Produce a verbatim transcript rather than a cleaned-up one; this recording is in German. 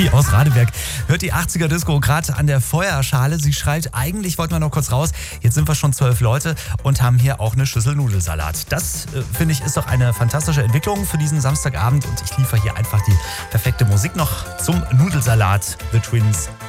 Steffi aus Radeberg hört die achtziger Disco gerade an der Feuerschale. Sie schreit, eigentlich wollten wir noch kurz raus. Jetzt sind wir schon zwölf Leute und haben hier auch eine Schüssel Nudelsalat. Das, äh, finde ich, ist doch eine fantastische Entwicklung für diesen Samstagabend. Und ich liefere hier einfach die perfekte Musik noch zum Nudelsalat. The Twins